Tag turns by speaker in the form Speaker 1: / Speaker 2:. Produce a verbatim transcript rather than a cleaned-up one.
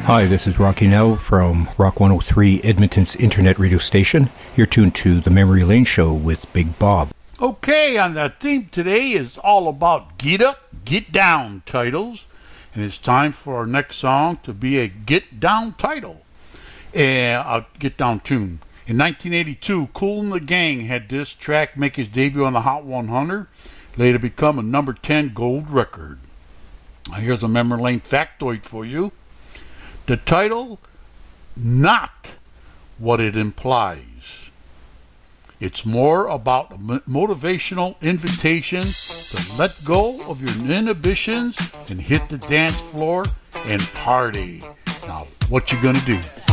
Speaker 1: Hi, this is Rocky Nell from Rock one oh three, Edmonton's internet radio station. You're tuned to the Memory Lane Show with Big Bob.
Speaker 2: Okay, and the theme today is all about Get Up, Get Down titles. And it's time for our next song to be a Get Down title. And a Get Down tune. In nineteen eighty-two, Kool and the Gang had this track make his debut on the Hot one hundred, later become a number ten gold record. Now here's a Memory Lane factoid for you. The title, not what it implies. It's more about a motivational invitation to let go of your inhibitions and hit the dance floor and party. Now, what you gonna do?